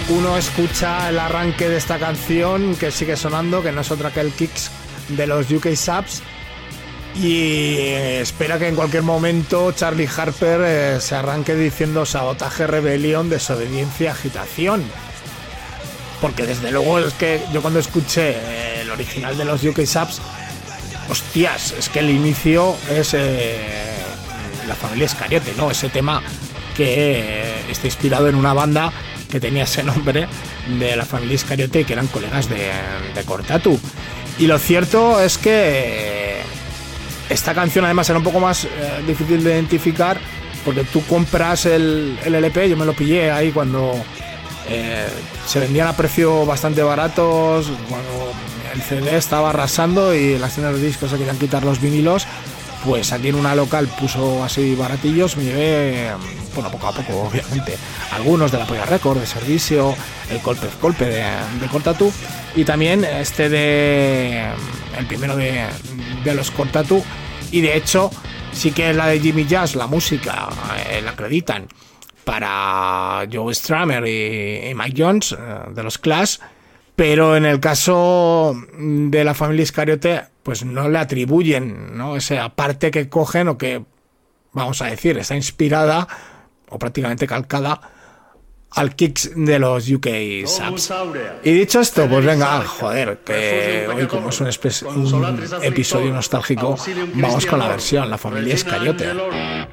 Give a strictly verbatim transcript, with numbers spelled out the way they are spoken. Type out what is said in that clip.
uno escucha el arranque de esta canción que sigue sonando, que no es otra que el Kicks de los U K Subs, y espera que en cualquier momento Charlie Harper eh, se arranque diciendo sabotaje, rebelión, desobediencia, agitación. Porque desde luego es que yo cuando escuché eh, el original de los U K Subs, hostias, es que el inicio es eh, La Familia Iscariote, ¿no? Ese tema que eh, está inspirado en una banda que tenía ese nombre de La Familia Iscariote, que eran colegas de, de Cortatu. Y lo cierto es que esta canción además era un poco más eh, difícil de identificar, porque tú compras el, el L P, yo me lo pillé ahí cuando eh, se vendían a precio bastante baratos, cuando el C D estaba arrasando y las tiendas de discos se querían quitar los vinilos. Pues aquí en una local puso así baratillos, me llevé, bueno, poco a poco obviamente, algunos de la Polla Record, de Servicio, el Golpe Golpe de, de Cortatu, y también este de, el primero de, de los Cortatu, y de hecho sí que la de Jimmy Jazz, la música, eh, la acreditan para Joe Strummer y, y Mike Jones, eh, de los Clash, pero en el caso de La Familia Iscariote, pues no le atribuyen, ¿no?, esa parte que cogen, o que, vamos a decir, está inspirada o prácticamente calcada al Kicks de los U K Subs. Y dicho esto, pues venga, joder, que hoy como es un, espe- un episodio nostálgico, vamos con la versión La Familia Iscariote.